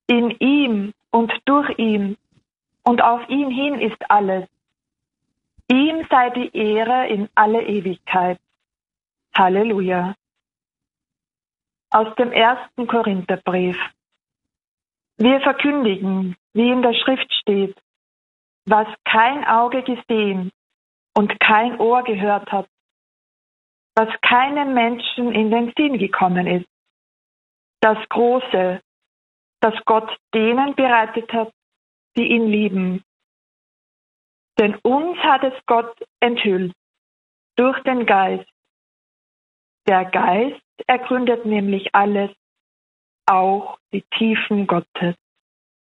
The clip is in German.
In ihm und durch ihn und auf ihn hin ist alles. Ihm sei die Ehre in alle Ewigkeit. Halleluja. Aus dem 1. Korintherbrief. Wir verkündigen, wie in der Schrift steht, was kein Auge gesehen und kein Ohr gehört hat, was keinem Menschen in den Sinn gekommen ist. Das Große, das Gott denen bereitet hat, die ihn lieben. Denn uns hat es Gott enthüllt, durch den Geist. Der Geist ergründet nämlich alles, auch die Tiefen Gottes.